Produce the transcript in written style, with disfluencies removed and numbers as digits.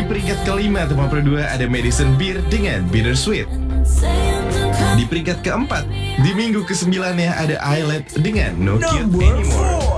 peringkat kelima tempat kedua ada Madison Beer dengan Bittersweet. Di peringkat keempat, di minggu ke-9 ya ada Islet dengan No Cute Anymore.